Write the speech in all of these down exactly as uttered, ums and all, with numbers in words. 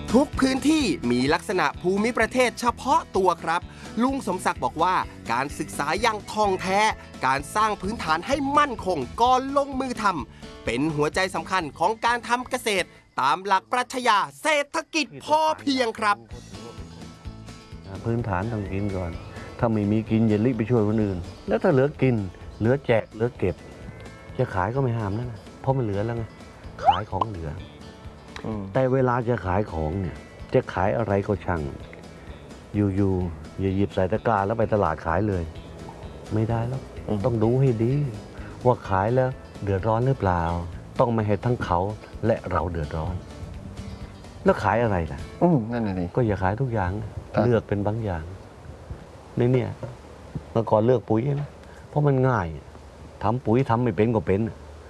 ทุกพื้นที่มีลักษณะภูมิประเทศเฉพาะตัวครับลุงสมศักดิ์บอกว่าการศึกษาอย่างท่องแท้การสร้างพื้นฐานให้มั่นคงก่อนลงมือทำเป็นหัวใจสำคัญของการทำเกษตรตามหลักปรัชญาเศรษฐกิจพอเพียงครับพื้นฐานต้องกินก่อนถ้าไม่มีกินอย่ารีบไปช่วยคนอื่นแล้วถ้าเหลือกินเหลือแจกเหลือเก็บจะขายก็ไม่ห้ามนะนะเพราะมันเหลือแล้วไงขายของเหลือแต่เวลาจะขายของเนี่ยจะขายอะไรก็ช่างอยู่ๆอย่าหยิบใส่ตะกร้าแล้วไปตลาดขายเลยไม่ได้แล้วต้องดูให้ดีว่าขายแล้วเดือดร้อนหรือเปล่าต้องไม่ให้ทั้งเขาและเราเดือดร้อนแล้วขายอะไรล่ะอืมนั่นน่ะสิก็อย่าขายทุกอย่างเลือกเป็นบางอย่างในเนี่ยเมื่อก่อนเลือกปุ๋ยนะเพราะมันง่ายทำปุ๋ยทำไม่เป็นก็เป็น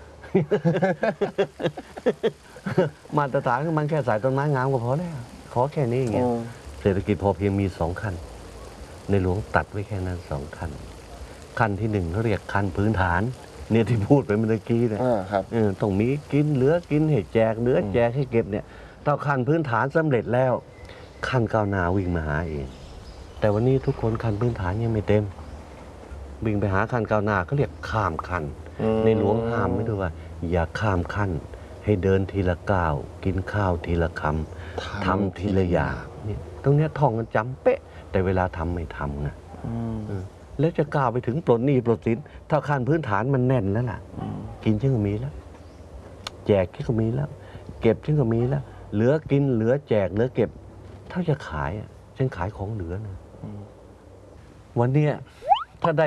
มาตรฐานของมันแค่สายต้นไม้งามก็พอแล้วขอแค่นี้อย่างเงี้ยเศรษฐกิจพอเพียงมีสองขั้นในหลวงตัดไว้แค่นั้นสองขั้นขั้นที่หนึ่งเขาเรียกขั้นพื้นฐานเนี่ยที่พูดไปเมื่อกี้เนี่ยต้องมีกินเหลือกินให้แจกเหลือแจกให้เก็บเนี่ยถ้าขั้นพื้นฐานสำเร็จแล้วขั้นก้าวหน้าวิ่งมาหาเองแต่วันนี้ทุกคนขั้นพื้นฐานยังไม่เต็มวิ่งไปหาขั้นก้าวหน้าเขาเรียกข้ามขั้นในหลวงห้ามไม่ด้วยว่าอย่าข้ามขั้นให้เดินทีละก้าวกินข้าวทีละคำทำทีละอย่างเนี่ยตรงนี้ท่องกันจำเป๊ะแต่เวลาทำไม่ทำไงแล้วจะก้าวไปถึงปลดหนี้ปลดสินถ้าขั้นพื้นฐานมันแน่นแล้วล่ะกินฉันก็มีแล้วแจกฉันก็มีแล้วเก็บฉันก็มีแล้วเหลือกินเหลือแจกเหลือเก็บถ้าจะขายฉันขายของเหลือนะวันนี้ถ้าได้